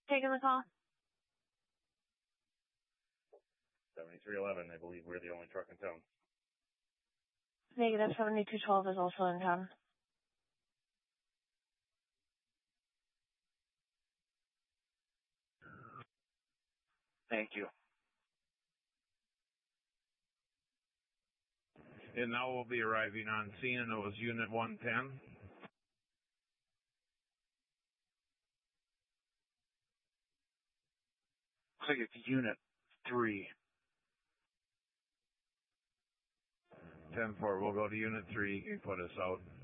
Taking the call. 7311, I believe we're the only truck in town. Negative 7212 is also in town. Thank you. And now we'll be arriving on scene, and it was Unit 110. Looks like it's Unit 3. 10-4, we'll go to Unit 3, put us out.